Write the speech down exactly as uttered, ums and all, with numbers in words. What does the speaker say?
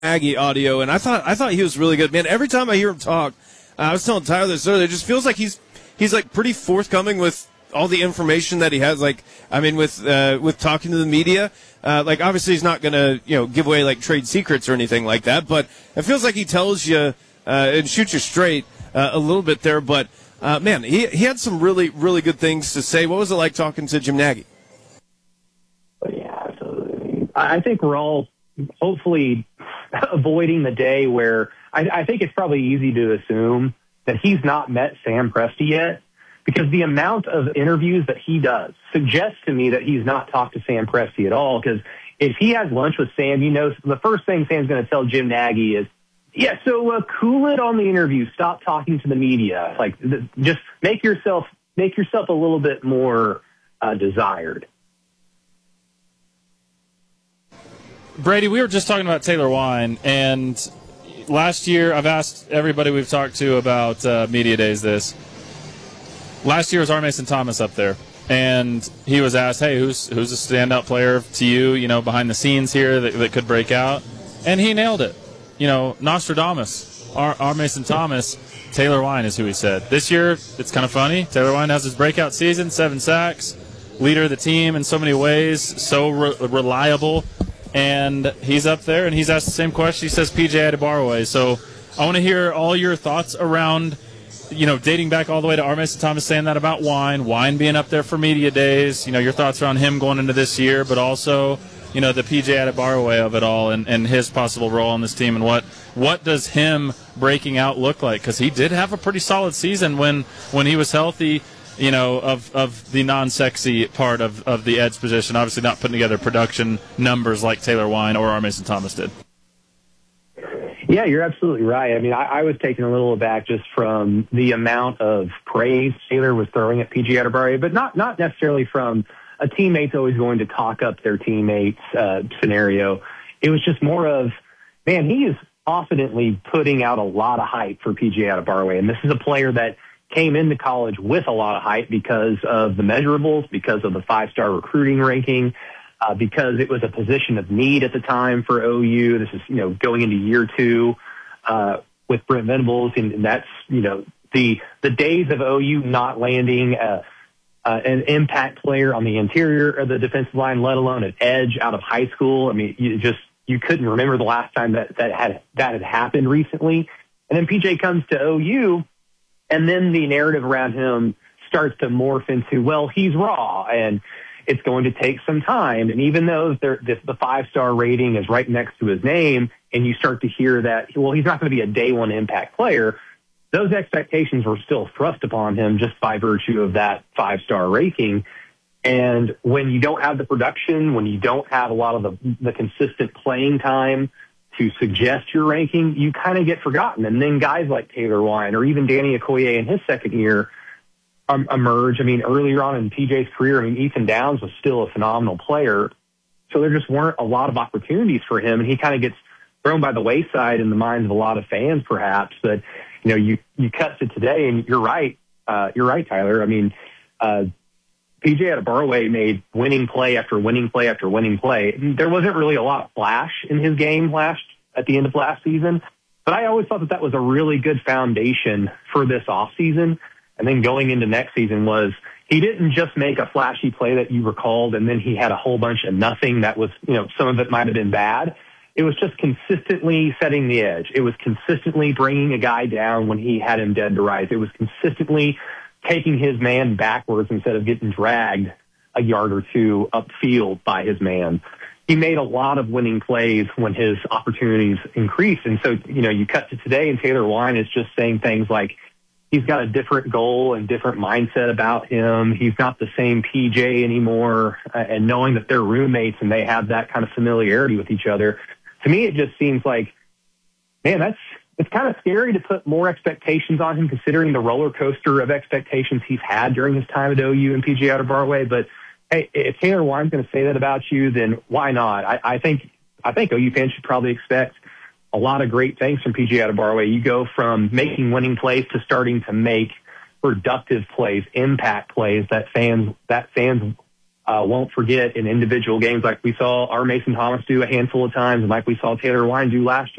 Aggie audio, and I thought I thought he was really good. Man, every time I hear him talk, uh, I was telling Tyler this earlier, it just feels like he's he's like pretty forthcoming with all the information that he has. Like, I mean, with uh, with talking to the media, uh, like obviously he's not going to you know give away like trade secrets or anything like that, but it feels like he tells you uh, and shoots you straight uh, a little bit there. But uh, man, he he had some really really good things to say. What was it like talking to Jim Nagy? Yeah, absolutely. I think we're all hopefully avoiding the day where I, I think it's probably easy to assume that he's not met Sam Presti yet, because the amount of interviews that he does suggests to me that he's not talked to Sam Presti at all. Because if he has lunch with Sam, you know, the first thing Sam's going to tell Jim Nagy is, yeah, so uh, cool it on the interview. Stop talking to the media. Like, the, just make yourself make yourself a little bit more uh, desired. Brady, we were just talking about Taylor Wine, and last year, I've asked everybody we've talked to about uh, Media Days this. Last year was R. Mason Thomas up there, and he was asked, hey, who's who's a standout player to you, you know, behind the scenes here that, that could break out? And he nailed it. You know, Nostradamus, R. R. Mason Thomas, Taylor Wine is who he said. This year, it's kind of funny. Taylor Wine has his breakout season, seven sacks, leader of the team in so many ways, so re- reliable. And he's up there, and he's asked the same question. He says P J Adebayo. So I want to hear all your thoughts around, you know, dating back all the way to R. Mason Thomas saying that about Wine, Wine being up there for Media Days, you know, your thoughts around him going into this year, but also, you know, the P J Adebayo of it all and, and his possible role on this team, and what what does him breaking out look like? Because he did have a pretty solid season when, when he was healthy, you know, of, of the non-sexy part of, of the edge position, obviously not putting together production numbers like Taylor Wine or R. Mason Thomas did. Yeah, you're absolutely right. I mean, I, I was taken a little aback just from the amount of praise Taylor was throwing at P J Adebayo, but not, not necessarily from a teammate's always going to talk up their teammates uh, scenario. It was just more of, man, he is confidently putting out a lot of hype for P J Adebayo, and this is a player that came into college with a lot of hype because of the measurables, because of the five-star recruiting ranking, uh, because it was a position of need at the time for O U. This is, you know, going into year two uh, with Brent Venables, and, and that's, you know, the the days of O U not landing uh, uh, an impact player on the interior of the defensive line, let alone an edge out of high school. I mean, you just you couldn't remember the last time that that had that had happened recently. And then P J comes to O U. And then the narrative around him starts to morph into, well, he's raw, and it's going to take some time. And even though the, the five-star rating is right next to his name, and you start to hear that, well, he's not going to be a day-one impact player, those expectations were still thrust upon him just by virtue of that five-star ranking. And when you don't have the production, when you don't have a lot of the, the consistent playing time to suggest your ranking, you kind of get forgotten. And then guys like Taylor Wine or even Danny Okoye in his second year um, emerge. I mean, earlier on in P J's career, I mean, Ethan Downs was still a phenomenal player. So there just weren't a lot of opportunities for him. And he kind of gets thrown by the wayside in the minds of a lot of fans, perhaps. But, you know, you, you cut to today, and you're right. Uh, you're right, Tyler. I mean, uh, P J Adebayo made winning play after winning play after winning play. There wasn't really a lot of flash in his game last at the end of last season, but I always thought that that was a really good foundation for this offseason. And then going into next season was he didn't just make a flashy play that you recalled, and then he had a whole bunch of nothing that was, you know, some of it might have been bad. It was just consistently setting the edge. It was consistently bringing a guy down when he had him dead to rights. It was consistently taking his man backwards instead of getting dragged a yard or two upfield by his man. He made a lot of winning plays when his opportunities increased. And so, you know, you cut to today, and Taylor Wine is just saying things like he's got a different goal and different mindset about him. He's not the same P J anymore. Uh, and knowing that they're roommates and they have that kind of familiarity with each other, to me, it just seems like, man, that's, it's kind of scary to put more expectations on him considering the roller coaster of expectations he's had during his time at O U and P J Adebayo. But hey, if Taylor Wine's going to say that about you, then why not? I, I think I think O U fans should probably expect a lot of great things from P J Adebayo. You go from making winning plays to starting to make productive plays, impact plays that fans that fans uh, won't forget in individual games like we saw our Mason Thomas do a handful of times and like we saw Taylor Wine do last year.